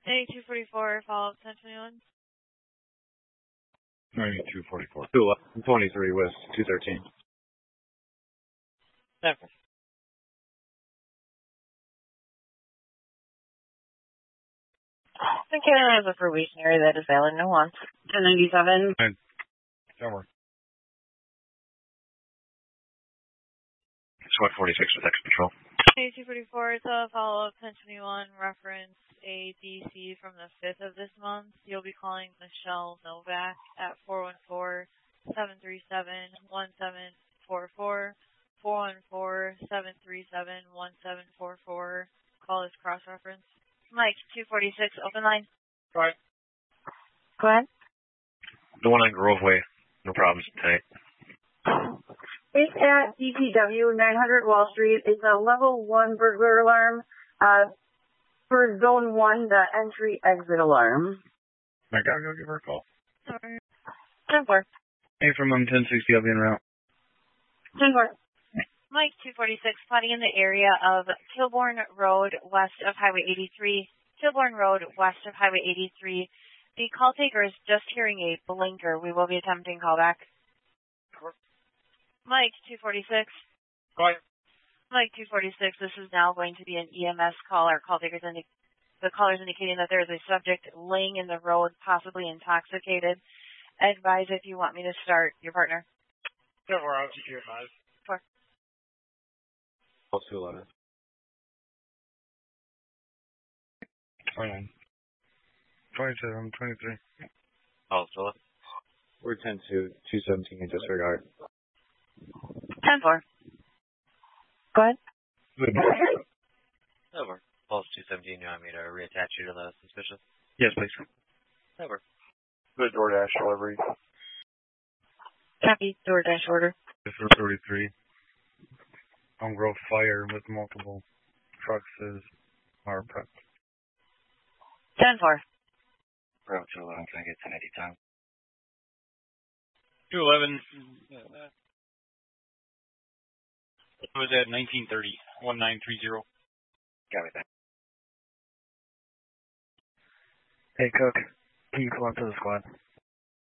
A244, follow up 1021. 244. 223 West 213. Never. The Canada has a probationary that is valid, no wants. 1097. Somewhere. SWAT 46 with X Patrol. A244, it's a follow up 1021, reference a DC from the 5th of this month. You'll be calling Michelle Novak at 414-737-1744. 414-737-1744. Call is cross-reference. Mike, 246, open line. Right. Go ahead. The one on Grove Way. No problems tonight. It's at DPW 900 Wall Street. It's a level 1 burglar alarm. For zone 1, the entry-exit alarm. I gotta go give her a call. Sorry. 10-4. Hey, from 1060, I'll be en route. 10-4. Mike, 246, spotting in the area of Kilbourne Road, west of Highway 83. Kilbourne Road, west of Highway 83. The call taker is just hearing a blinker. We will be attempting callback. Mike, 246. Go ahead. Mike, 246, this is now going to be an EMS call. Our call taker's the caller's indicating that there is a subject laying in the road, possibly intoxicated. Advise if you want me to start your partner. 10-4, I'll keep you advised. 4. 211. 29. 27, 23. Oh, so we're 10-2, 217 in disregard. 10-4. Go ahead. Over. Pulse 217, you want me to reattach you to the suspicious? Yes, please. Over. Good DoorDash delivery. Copy. DoorDash order. 33. On Grove Fire with multiple trucks are prepped. 10-4. Route 211, can I get 1080 time? 211. It was at 1930, 1930. Got it. Hey, Cook, can you come up to the squad?